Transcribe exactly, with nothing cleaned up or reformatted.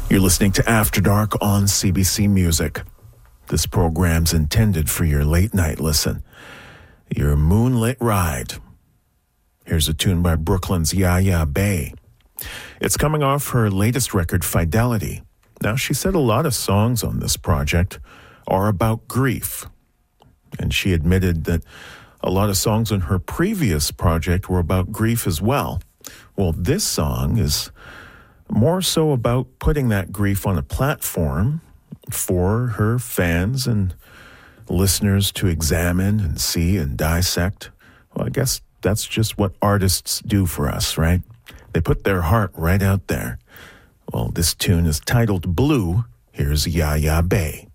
You're listening to After Dark on C B C Music. This program's intended for your late night listen, your moonlit ride. Here's a tune by Brooklyn's Yaya Bay. It's coming off her latest record, Fidelity. Now, she said a lot of songs on this project are about grief. And she admitted that a lot of songs on her previous project were about grief as well. Well, this song is more so about putting that grief on a platform for her fans and listeners to examine and see and dissect. Well, I guess that's just what artists do for us, right? They put their heart right out there. Well, this tune is titled Blue. Here's Yaya Bay.